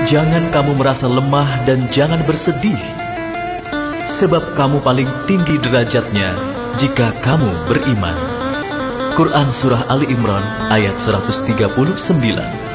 Jangan kamu merasa lemah dan jangan bersedih, sebab kamu paling tinggi derajatnya jika kamu beriman. Quran Surah Ali Imran ayat 139.